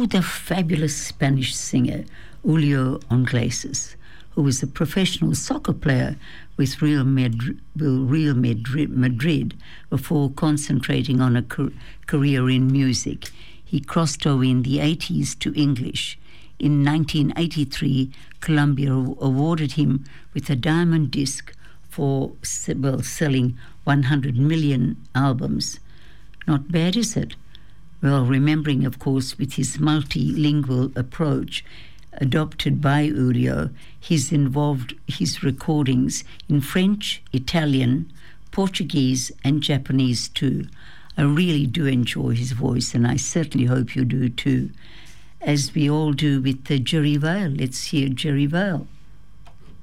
Oh, the fabulous Spanish singer Julio Iglesias, who was a professional soccer player with Real Madrid before concentrating on a career in music. He crossed over in the 80s to English. In 1983, Columbia awarded him with a diamond disc for selling 100 million albums. Not bad, is it? Well, remembering, of course, with his multilingual approach adopted by Julio, he's involved his recordings in French, Italian, Portuguese and Japanese too. I really do enjoy his voice, and I certainly hope you do too, as we all do with Jerry Vale. Let's hear Jerry Vale.